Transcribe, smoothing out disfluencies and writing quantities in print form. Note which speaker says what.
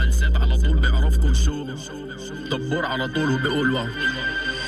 Speaker 1: فلسات على طول بيعرفكوا شو دبور على طول وبيقول واو